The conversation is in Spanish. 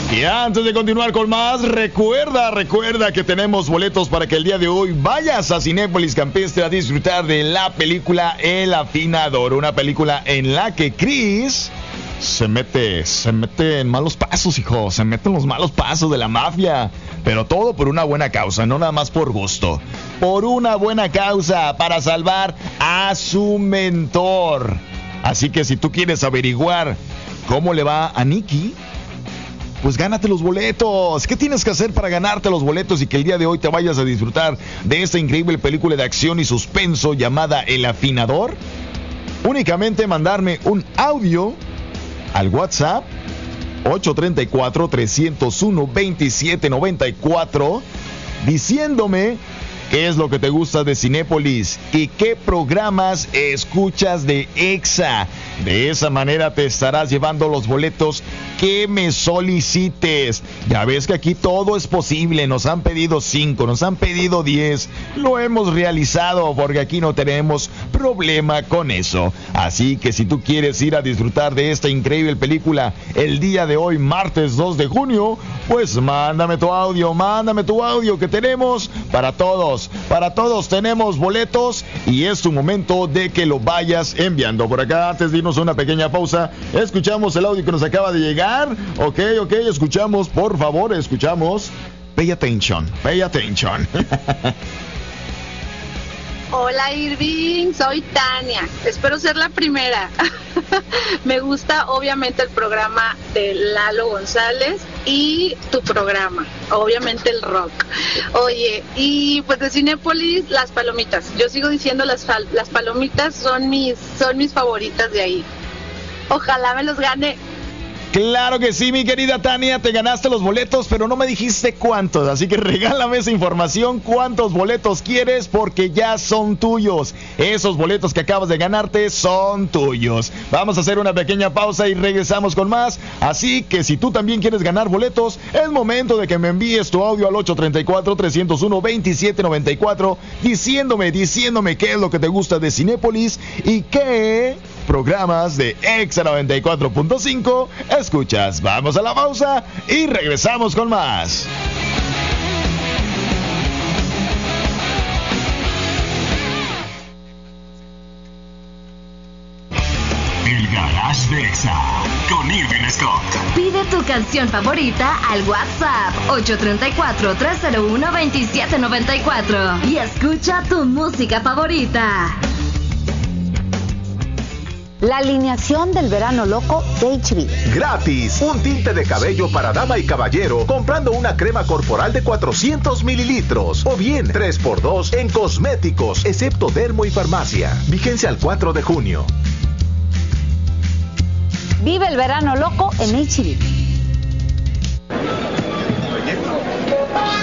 Y antes de continuar con más, recuerda que tenemos boletos para que el día de hoy vayas a Cinépolis Campestre a disfrutar de la película El Afinador, una película en la que Chris se mete en malos pasos, hijo, se mete en los malos pasos de la mafia, pero todo por una buena causa, no nada más por gusto, por una buena causa, para salvar a su mentor. Así que si tú quieres averiguar cómo le va a Nicky, pues gánate los boletos. ¿Qué tienes que hacer para ganarte los boletos y que el día de hoy te vayas a disfrutar de esta increíble película de acción y suspenso llamada El Afinador? Únicamente mandarme un audio al WhatsApp 834-301-2794 diciéndome qué es lo que te gusta de Cinépolis y qué programas escuchas de EXA. De esa manera te estarás llevando los boletos que me solicites. Ya ves que aquí todo es posible. Nos han pedido 5, nos han pedido 10. Lo hemos realizado porque aquí no tenemos problema con eso. Así que si tú quieres ir a disfrutar de esta increíble película el día de hoy, martes 2 de junio, pues mándame tu audio que tenemos para todos. Para todos tenemos boletos y es tu momento de que lo vayas enviando. Por acá, antes de irnos a una pequeña pausa, escuchamos el audio que nos acaba de llegar. Ok, escuchamos, por favor, escuchamos. Pay attention. Hola Irving, soy Tania, espero ser la primera. Me gusta obviamente el programa de Lalo González y tu programa, obviamente el rock. Oye, y pues de Cinépolis, las palomitas. Yo sigo diciendo las palomitas son mis favoritas de ahí. Ojalá me los gane. Claro que sí, mi querida Tania, te ganaste los boletos, pero no me dijiste cuántos, así que regálame esa información, cuántos boletos quieres, porque ya son tuyos. Esos boletos que acabas de ganarte son tuyos. Vamos a hacer una pequeña pausa y regresamos con más, así que si tú también quieres ganar boletos, es momento de que me envíes tu audio al 834-301-2794, diciéndome qué es lo que te gusta de Cinépolis y qué programas de EXA 94.5 escuchas. Vamos a la pausa y regresamos con más. El Garage de EXA con Irving Scott. Pide tu canción favorita al WhatsApp 834-301-2794 y escucha tu música favorita. La alineación del verano loco de HB. Gratis, un tinte de cabello para dama y caballero comprando una crema corporal de 400 mililitros. O bien 3x2 en cosméticos, excepto dermo y farmacia. Vigencia al 4 de junio. Vive el verano loco en HB.